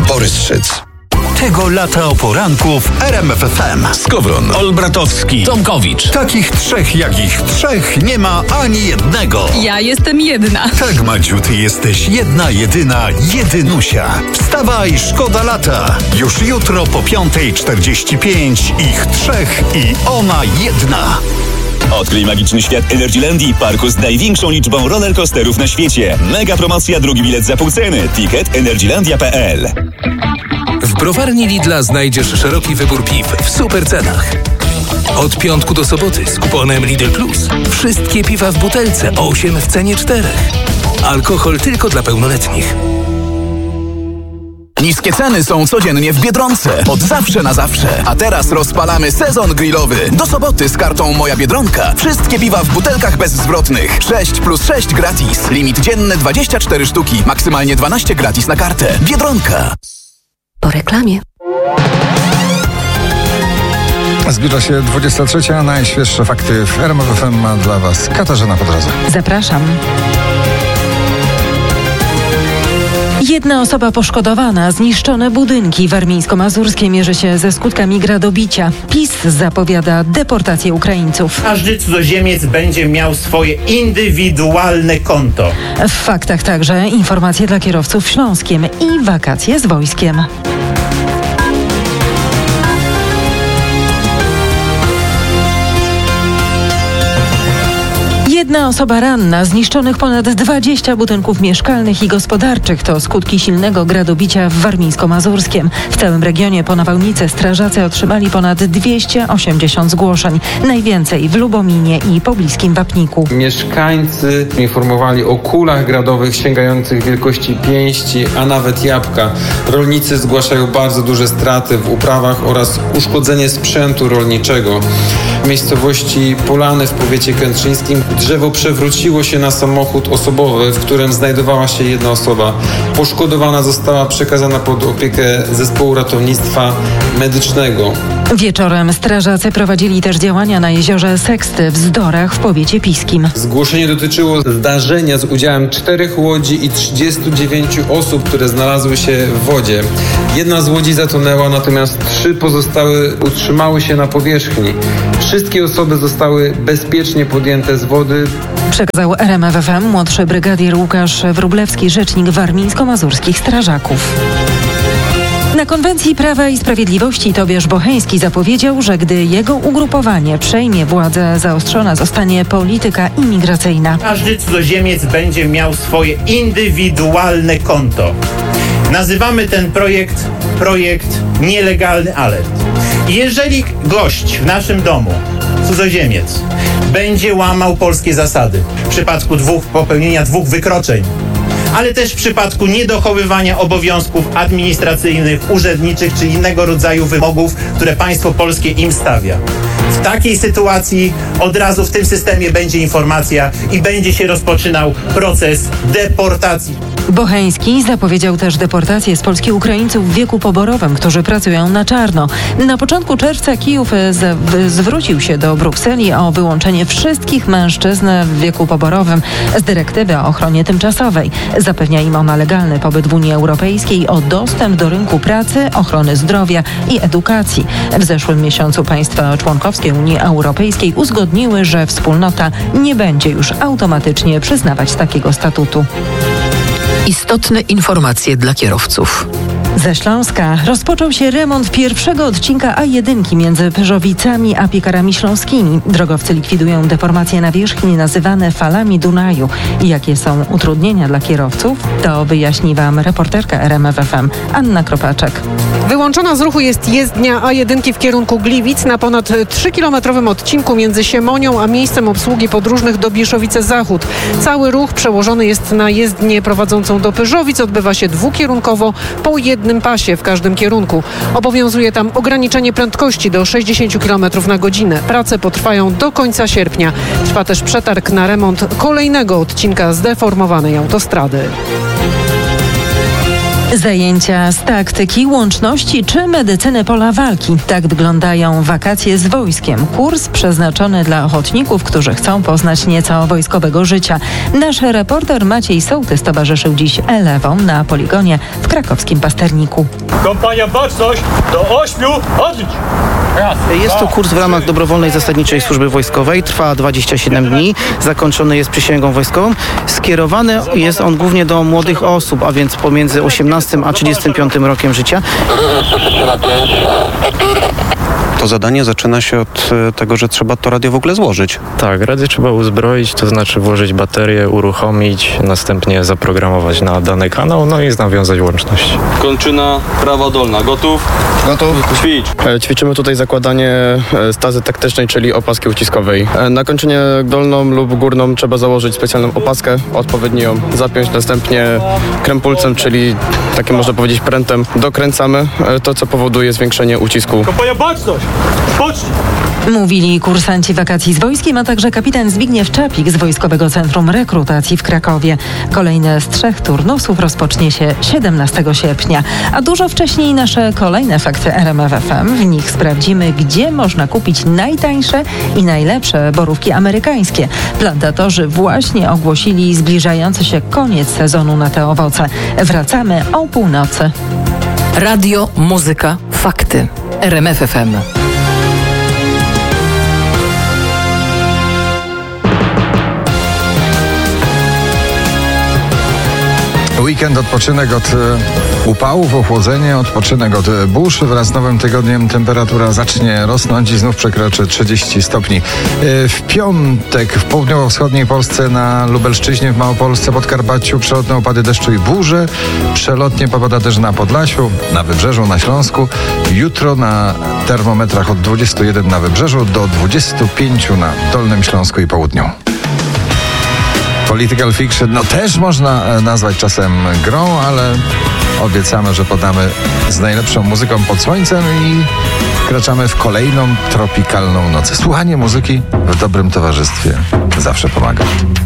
Borys Szyc. Tego lata o poranku w RMF FM. Skowron, Olbratowski, Tomkowicz. Takich trzech jak ich trzech nie ma ani jednego. Ja jestem jedna. Tak, Madziu, ty jesteś jedna, jedyna, jedynusia. Wstawaj, szkoda lata. Już jutro po 5:45 ich trzech i ona jedna. Odkryj magiczny świat Energylandii, parku z największą liczbą rollercoasterów na świecie. Mega promocja, drugi bilet za pół ceny. Ticket energylandia.pl. W browarni Lidla znajdziesz szeroki wybór piw w super cenach. Od piątku do soboty z kuponem Lidl Plus. Wszystkie piwa w butelce 8 w cenie 4. Alkohol tylko dla pełnoletnich. Niskie ceny są codziennie w Biedronce. Od zawsze na zawsze. A teraz rozpalamy sezon grillowy. Do soboty z kartą Moja Biedronka. Wszystkie piwa w butelkach bezzwrotnych. 6+6 gratis. Limit dzienny 24 sztuki. Maksymalnie 12 gratis na kartę. Biedronka. Po reklamie. Zbliża się 23. Najświeższe fakty w RMF FM ma dla Was Katarzyna po drodze. Zapraszam. Jedna osoba poszkodowana, zniszczone budynki. Warmińsko-Mazurskie mierzy się ze skutkami gradobicia. PiS zapowiada deportację Ukraińców. Każdy cudzoziemiec będzie miał swoje indywidualne konto. W faktach także informacje dla kierowców Śląskiem i wakacje z wojskiem. Jedna osoba ranna, zniszczonych ponad 20 budynków mieszkalnych i gospodarczych to skutki silnego gradobicia w Warmińsko-Mazurskiem. W całym regionie po nawałnicy strażacy otrzymali ponad 280 zgłoszeń. Najwięcej w Lubominie i pobliskim Wapniku. Mieszkańcy informowali o kulach gradowych sięgających wielkości pięści, a nawet jabłka. Rolnicy zgłaszają bardzo duże straty w uprawach oraz uszkodzenie sprzętu rolniczego. W miejscowości Polany w powiecie kętrzyńskim drzewo przewróciło się na samochód osobowy, w którym znajdowała się jedna osoba. Poszkodowana została przekazana pod opiekę zespołu ratownictwa medycznego. Wieczorem strażacy prowadzili też działania na jeziorze Seksty w Zdorach w powiecie piskim. Zgłoszenie dotyczyło zdarzenia z udziałem 4 łodzi i 39 osób, które znalazły się w wodzie. Jedna z łodzi zatonęła, natomiast 3 pozostałe utrzymały się na powierzchni. Wszystkie osoby zostały bezpiecznie podjęte z wody. Przekazał RMF FM młodszy brygadier Łukasz Wróblewski, rzecznik warmińsko-mazurskich strażaków. Na konwencji Prawa i Sprawiedliwości Tobiasz Bocheński zapowiedział, że gdy jego ugrupowanie przejmie władzę, zaostrzona zostanie polityka imigracyjna. Każdy cudzoziemiec będzie miał swoje indywidualne konto. Nazywamy ten projekt nielegalny alert. Jeżeli gość w naszym domu, cudzoziemiec, będzie łamał polskie zasady w przypadku popełnienia 2 wykroczeń, ale też w przypadku niedochowywania obowiązków administracyjnych, urzędniczych czy innego rodzaju wymogów, które państwo polskie im stawia. W takiej sytuacji od razu w tym systemie będzie informacja i będzie się rozpoczynał proces deportacji. Bocheński zapowiedział też deportację z Polski Ukraińców w wieku poborowym, którzy pracują na czarno. Na początku czerwca Kijów zwrócił się do Brukseli o wyłączenie wszystkich mężczyzn w wieku poborowym z dyrektywy o ochronie tymczasowej. Zapewnia im ona legalny pobyt w Unii Europejskiej, o dostęp do rynku pracy, ochrony zdrowia i edukacji. W zeszłym miesiącu państwa członkowskie Unii Europejskiej uzgodniły, że wspólnota nie będzie już automatycznie przyznawać takiego statutu. Istotne informacje dla kierowców. Ze Śląska rozpoczął się remont pierwszego odcinka A1 między Pyrzowicami a Piekarami Śląskimi. Drogowcy likwidują deformacje nawierzchni nazywane falami Dunaju. Jakie są utrudnienia dla kierowców? To wyjaśni Wam reporterka RMF FM Anna Kropaczek. Wyłączona z ruchu jest jezdnia A1 w kierunku Gliwic na ponad 3-kilometrowym odcinku między Siemonią a miejscem obsługi podróżnych do Bieszowice Zachód. Cały ruch przełożony jest na jezdnię prowadzącą do Pyrzowic. Odbywa się dwukierunkowo po jednym pasie w każdym kierunku. Obowiązuje tam ograniczenie prędkości do 60 km na godzinę. Prace potrwają do końca sierpnia. Trwa też przetarg na remont kolejnego odcinka zdeformowanej autostrady. Zajęcia z taktyki, łączności czy medycyny pola walki. Tak wyglądają wakacje z wojskiem. Kurs przeznaczony dla ochotników, którzy chcą poznać nieco wojskowego życia. Nasz reporter Maciej Sołtys towarzyszył dziś elewom na poligonie w krakowskim Pasterniku. Kompania Baczność do 8 odlicz! Jest to kurs w ramach dobrowolnej zasadniczej służby wojskowej. Trwa 27 dni. Zakończony jest przysięgą wojskową. Skierowany jest on głównie do młodych osób, a więc pomiędzy 18 a 35 rokiem życia. To zadanie zaczyna się od tego, że trzeba to radio w ogóle złożyć. Tak, radio trzeba uzbroić, to znaczy włożyć baterię, uruchomić, następnie zaprogramować na dany kanał, no i nawiązać łączność. Kończyna, prawa dolna. Gotów? Gotów. Ćwicz. Ćwiczymy tutaj zakładanie stazy taktycznej, czyli opaski uciskowej. Na kończynę dolną lub górną trzeba założyć specjalną opaskę, odpowiednio ją zapiąć, następnie krępulcem, czyli takim można powiedzieć prętem dokręcamy, to co powoduje zwiększenie ucisku. Kompania Baczność! Pocznij! Mówili kursanci wakacji z wojskiem, a także kapitan Zbigniew Czapik z Wojskowego Centrum Rekrutacji w Krakowie. Kolejne z 3 turnusów rozpocznie się 17 sierpnia. A dużo wcześniej nasze kolejne fakty RMF FM. W nich sprawdzimy, gdzie można kupić najtańsze i najlepsze borówki amerykańskie. Plantatorzy właśnie ogłosili zbliżający się koniec sezonu na te owoce. Wracamy o północy. Radio, muzyka, fakty. RMF FM. Weekend, odpoczynek od upałów, ochłodzenie, odpoczynek od burz. Wraz z nowym tygodniem temperatura zacznie rosnąć i znów przekroczy 30 stopni. W piątek w południowo-wschodniej Polsce, na Lubelszczyźnie, w Małopolsce, Podkarpaciu przelotne opady deszczu i burze. Przelotnie popada też na Podlasiu, na Wybrzeżu, na Śląsku. Jutro na termometrach od 21 na Wybrzeżu do 25 na Dolnym Śląsku i Południu. Political Fiction, no też można nazwać czasem grą, ale obiecamy, że podamy z najlepszą muzyką pod słońcem i wkraczamy w kolejną tropikalną noc. Słuchanie muzyki w dobrym towarzystwie zawsze pomaga.